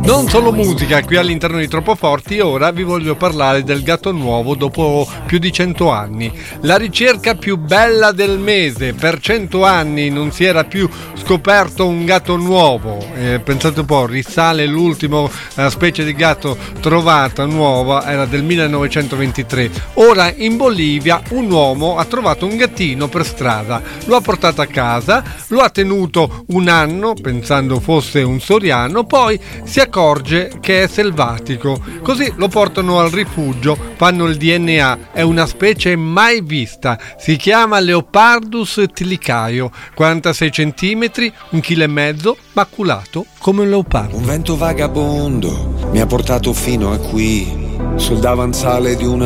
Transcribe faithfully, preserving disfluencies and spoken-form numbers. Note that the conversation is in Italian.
Non solo musica qui all'interno di Troppo Forti, ora vi voglio parlare del gatto nuovo dopo più di cento anni. La ricerca più bella del mese, per cento anni non si era più scoperto un gatto nuovo. Eh, pensate un po', risale l'ultimo eh, specie di gatto trovata nuova, era del millenovecentoventitré. Ora in Bolivia un uomo ha trovato un gattino per strada, lo ha portato a casa, lo ha tenuto un anno pensando fosse un soriano, poi si accorge che è selvatico, così lo portano al rifugio, fanno il D N A, è una specie mai vista, si chiama Leopardus tilicaio, quarantasei centimetri, un chilo e mezzo, maculato come un leopardo. Un vento vagabondo mi ha portato fino a qui, sul davanzale di una